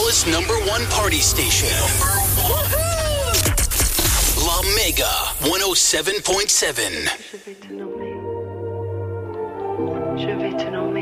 Montreal's #1 party station. La Mega 107.7. Je vais te nommer